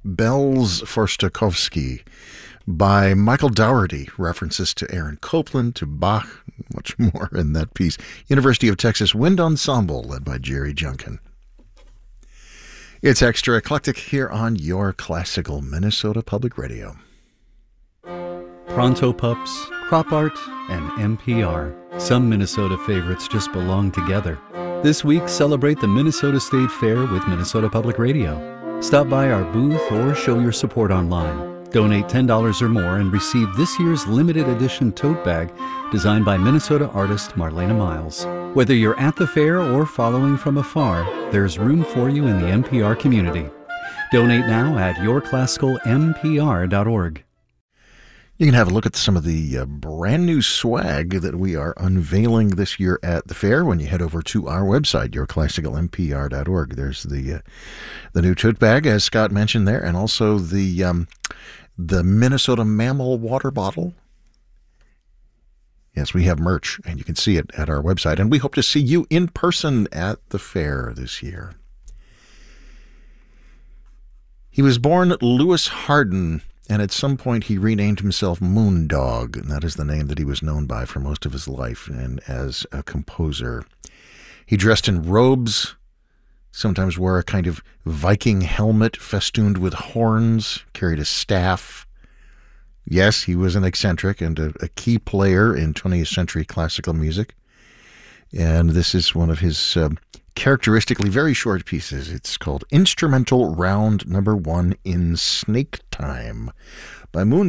Bells for Stokowski by Michael Dougherty. References to Aaron Copland, to Bach, much more in that piece. University of Texas Wind Ensemble, led by Jerry Junkin. It's Extra Eclectic here on your classical Minnesota Public Radio. Pronto Pups, Crop Art, and NPR. Some Minnesota favorites just belong together. This week, celebrate the Minnesota State Fair with Minnesota Public Radio. Stop by our booth or show your support online. Donate $10 or more and receive this year's limited edition tote bag designed by Minnesota artist Marlena Miles. Whether you're at the fair or following from afar, there's room for you in the NPR community. Donate now at yourclassicalmpr.org. You can have a look at some of the brand new swag that we are unveiling this year at the fair when you head over to our website, yourclassicalmpr.org. There's the new tote bag, as Scott mentioned there, and also the Minnesota Mammal water bottle. Yes, we have merch, and you can see it at our website, and we hope to see you in person at the fair this year. He was born Lewis Hardin, and at some point he renamed himself Moondog, and that is the name that he was known by for most of his life and as a composer. He dressed in robes, sometimes wore a kind of Viking helmet festooned with horns, carried a staff. Yes, he was an eccentric and a key player in 20th century classical music. And this is one of his characteristically very short pieces. It's called Instrumental Round Number 1 in Snake Time by Moondog.